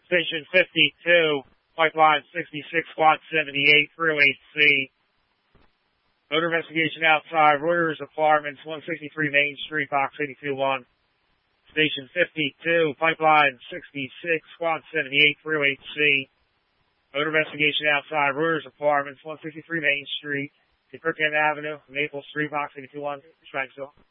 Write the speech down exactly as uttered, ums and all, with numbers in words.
Station fifty-two, Pipeline sixty-six, Squad seventy-eight, three oh eight C. Motor investigation outside Reuters Apartments, one sixty-three Main Street, Box eighty-two one. Station fifty-two, Pipeline sixty-six, Squad seventy-eight, three oh eight C. Motor investigation outside Reuters Apartments, one sixty-three Main Street, Kirkland Avenue, Maple Street, Box eighty-two one, Shanksville.